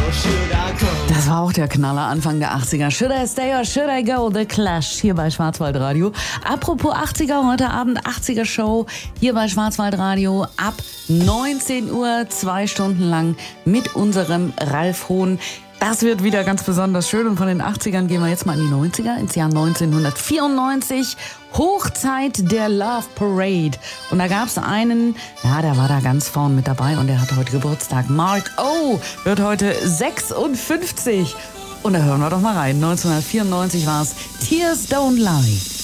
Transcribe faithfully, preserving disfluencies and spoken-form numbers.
Das war auch der Knaller Anfang der achtziger. Should I stay or should I go? The Clash hier bei Schwarzwaldradio. Apropos achtziger, heute Abend achtziger Show hier bei Schwarzwaldradio ab neunzehn Uhr, zwei Stunden lang mit unserem Ralf Hohn. Das wird wieder ganz besonders schön und von den achtzigern gehen wir jetzt mal in die neunziger, ins Jahr neunzehnhundertvierundneunzig. Hochzeit der Love Parade. Und da gab es einen, ja, der war da ganz vorn mit dabei und der hat heute Geburtstag. Mark O. wird heute sechsundfünfzig. Und da hören wir doch mal rein. neunzehnhundertvierundneunzig war es Tears Don't Lie.